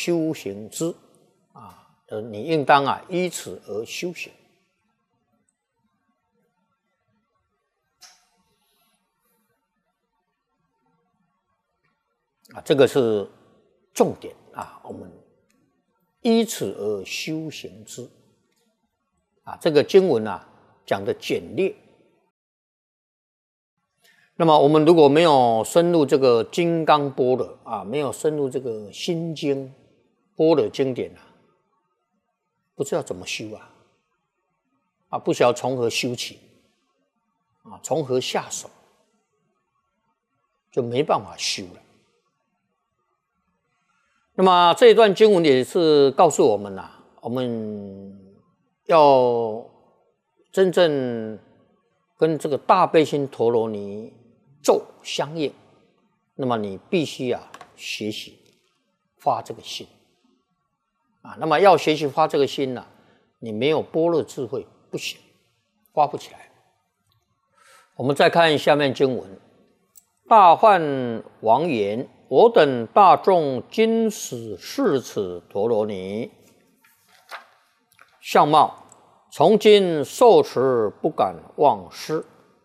修行之啊，你应当啊依此而修行。啊，这个是重点啊，我们依此而修行之啊，这个经文啊讲的简略。那么我们如果没有深入这个金刚般若啊，没有深入这个心经般若经典啊，不知道怎么修啊，不晓得从何修起啊，从何下手，就没办法修了。那么这一段经文也是告诉我们我们要真正跟这个大悲心陀罗尼咒相应，那么你必须学习发这个心那么要学习发这个心你没有般若智慧不行，发不起来。我们再看下面经文：大梵王言，我等大众今始视此陀罗尼相貌，从今受持不敢忘失。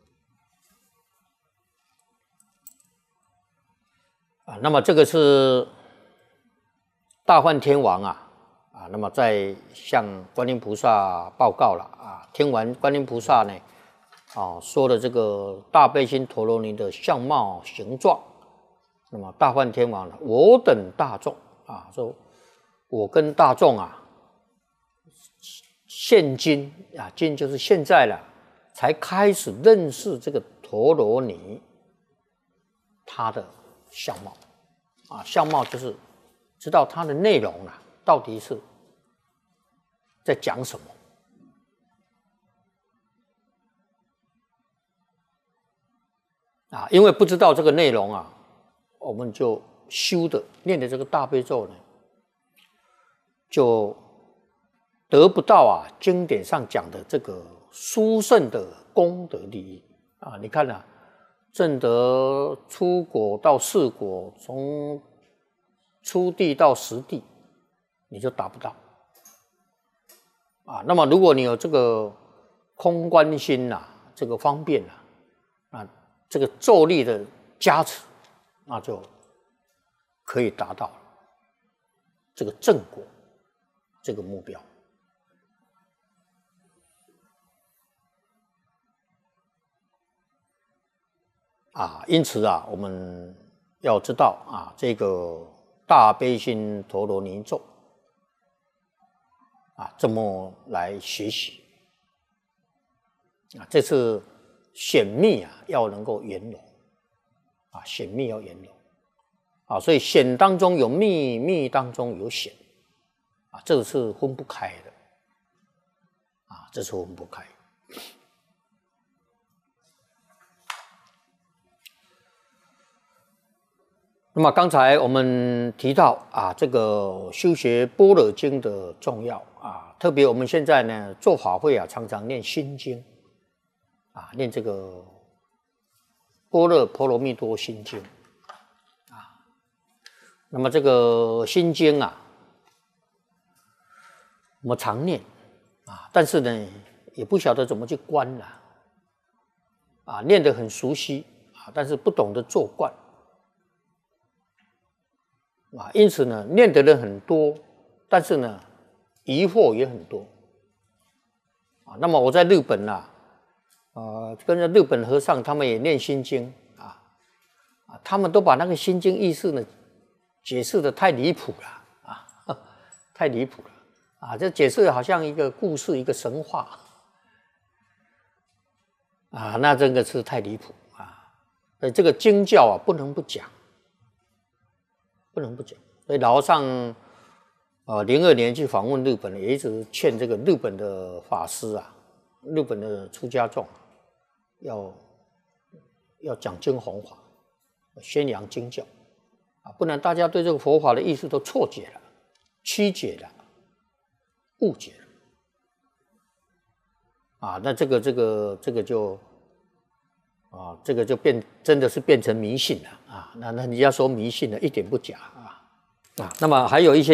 那么这个是大梵天王那么在向观音菩萨报告了听完观音菩萨呢说的这个大悲心陀罗尼的相貌形状，那么大梵天王我等大众说我跟大众现今今就是现在了，才开始认识这个陀罗尼它的相貌相貌就是知道它的内容到底是在讲什么因为不知道这个内容我们就念的这个大悲咒呢，就得不到经典上讲的这个殊胜的功德利益你看证得初果到四果，从初地到十地，你就达不到那么如果你有这个空观心这个方便这个咒力的加持，那就可以达到这个正果这个目标因此我们要知道这个大悲心陀罗尼咒怎么来学习这次显密要能够圆融显密要圆融所以显当中有密，密当中有显这个是分不开的这是分不开。那么刚才我们提到这个修学般若经的重要特别我们现在呢做法会常常念心经念这个般若波罗蜜多心经那么这个心经我们常念但是呢也不晓得怎么去观念得很熟悉但是不懂得做观因此呢念的人很多，但是呢疑惑也很多那么我在日本跟着日本和尚他们也念心经他们都把那个心经意思呢解释的太离谱了太离谱了这解释好像一个故事一个神话那真的是太离谱所以这个经教不能不讲，不能不讲。所以老和尚02年去访问日本，也一直劝这个日本的法师日本的出家众要讲经弘法，宣扬经教不然大家对这个佛法的意思都错解了、曲解了、误解了那这个就真的是变成迷信了那你要说迷信了，一点不假那么还有一些